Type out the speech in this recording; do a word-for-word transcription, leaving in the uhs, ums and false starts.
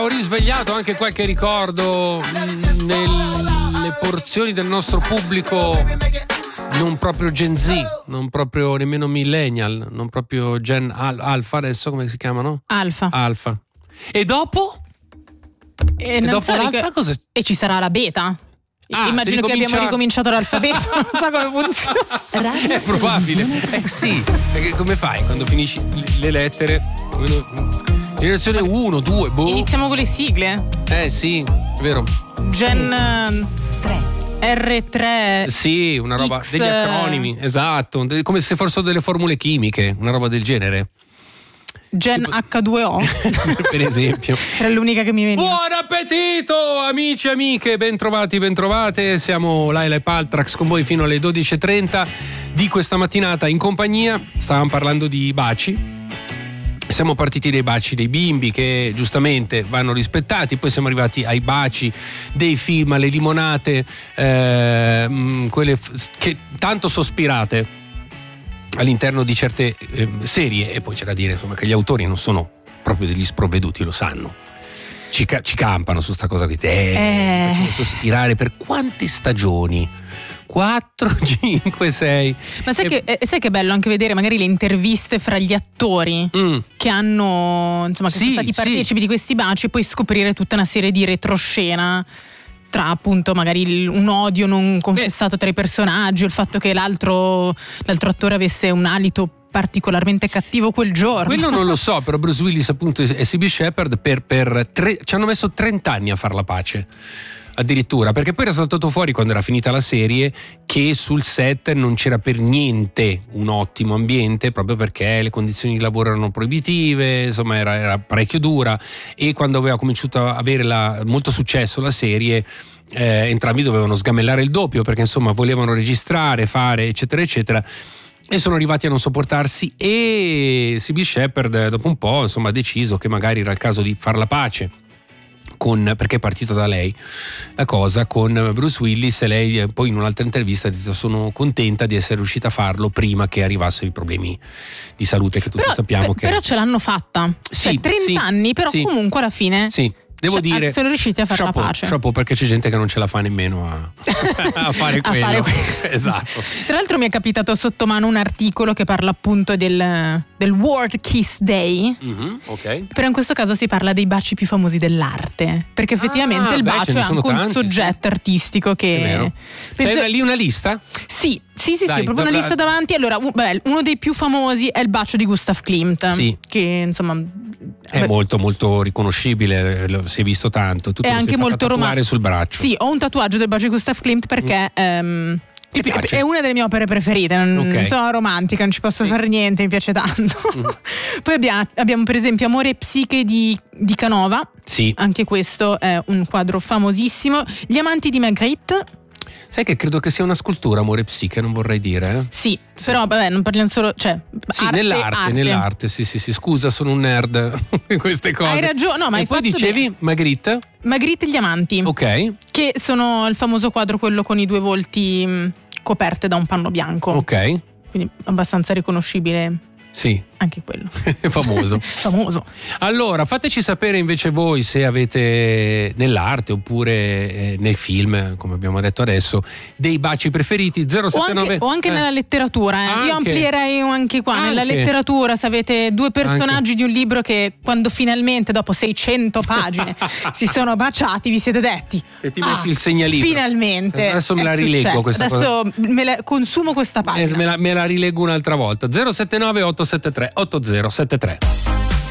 ho risvegliato anche qualche ricordo mh, nelle porzioni del nostro pubblico non proprio Gen Z, non proprio nemmeno millennial, non proprio Gen Al- Alpha, adesso come si chiamano? Alfa. Alpha. E dopo? E, E non dopo so l'alfa che- cosa? e ci sarà la beta. Ah, Immagino si che ricomincia- abbiamo ricominciato l'alfabeto, non so come funziona. È probabile. Eh sì, perché come fai quando finisci le lettere? Generazione uno, due, boh. Iniziamo con le sigle. Eh sì, è vero. Gen R tre. Sì, una roba X- degli acronimi, esatto, de- come se fossero delle formule chimiche, una roba del genere. Gen Tipo- acca due o. Per esempio. Era l'unica che mi veniva. Buon appetito amici e amiche, bentrovati, bentrovate. Siamo Laila e Paltrax con voi fino alle dodici e trenta di questa mattinata in compagnia. Stavamo parlando di baci. Siamo partiti dai baci dei bimbi che giustamente vanno rispettati, poi siamo arrivati ai baci dei film, alle limonate, eh, quelle f- che tanto sospirate all'interno di certe eh, serie, e poi c'è da dire insomma che gli autori non sono proprio degli sprovveduti, lo sanno, ci, ca- ci campano su sta cosa qui, eh, Eh. facciamo sospirare per quante stagioni? quattro, cinque, sei. Ma sai, E- che, eh, sai che bello anche vedere magari le interviste fra gli attori Mm. che hanno, insomma, che Sì, sono stati sì. partecipi di questi baci, e poi scoprire tutta una serie di retroscena tra appunto magari il- un odio non confessato tra i personaggi, o il fatto che l'altro, l'altro attore avesse un alito particolarmente cattivo quel giorno. Quello non lo so, però Bruce Willis appunto e Sybil Shepherd per, per tre, ci hanno messo trenta anni a far la pace. Addirittura, perché poi era saltato fuori quando era finita la serie che sul set non c'era per niente un ottimo ambiente, proprio perché le condizioni di lavoro erano proibitive, insomma era, era parecchio dura, e quando aveva cominciato a avere la, molto successo la serie, eh, entrambi dovevano sgamellare il doppio perché insomma volevano registrare, fare eccetera eccetera, e sono arrivati a non sopportarsi, e Sybil Shepherd dopo un po' insomma ha deciso che magari era il caso di far la pace con, perché è partita da lei la cosa con Bruce Willis, e lei eh, poi in un'altra intervista ha detto sono contenta di essere riuscita a farlo prima che arrivassero i problemi di salute che tutti però, sappiamo pe- che però ce l'hanno fatta. Sì, Cioè, trenta sì, anni, però sì. comunque alla fine sì, devo cioè, dire sono riusciti a fare la chapeau, pace. chapeau, perché c'è gente che non ce la fa nemmeno a, a fare A quello. fare quello. Esatto. Tra l'altro mi è capitato sotto mano un articolo che parla appunto del, del World Kiss Day. Mhm, ok. Però in questo caso si parla dei baci più famosi dell'arte, perché effettivamente Ah, il beh, bacio ce ne è sono anche un tanti, soggetto artistico che È vero. penso- C'è lì una lista? Sì, sì, sì, Dai, sì, proprio da- una lista davanti. Allora, u- beh, uno dei più famosi è il bacio di Gustav Klimt, Sì. che insomma È beh, molto molto riconoscibile, lo si è visto tanto, tu te è lo sei anche fatta molto tatuare romantico. sul braccio. Sì, ho un tatuaggio del bacio di Gustav Klimt perché ehm, Ti è- piace? è una delle mie opere preferite. Non Ok. sono romantica, non ci posso Sì. fare niente, mi piace tanto. Poi abbiamo, abbiamo per esempio Amore e Psiche di, di Canova. Sì. Anche questo è un quadro famosissimo. Gli amanti di Magritte. Sai che credo che sia una scultura, Amore e Psiche, non vorrei dire. Eh? Sì, però vabbè, non parliamo solo, cioè, Sì, arte, nell'arte, arte. nell'arte, sì, sì, sì. Scusa, sono un nerd in queste cose. Hai ragione, no, ma e hai poi fatto dicevi bene. Magritte? Magritte e gli amanti, Ok, che sono il famoso quadro quello con i due volti mh, coperte da un panno bianco. ok, Quindi abbastanza riconoscibile sì, anche quello. è famoso. Famoso. Allora, fateci sapere invece voi se avete nell'arte oppure eh, nel film, come abbiamo detto adesso, dei baci preferiti. zero O sette anche, nove o anche eh. nella letteratura, eh. Io Anche. amplierei anche qua. Nella Anche. letteratura, se avete due personaggi Anche. di un libro che quando finalmente, dopo seicento pagine, si sono baciati, vi siete detti: E ti "Ah, metti il segnalibro." finalmente. Adesso me è la rileggo successo. questa Adesso me la, consumo questa Eh, pagina. me, la, me la rileggo un'altra volta. zero sette nove otto sette tre otto zero sette tre.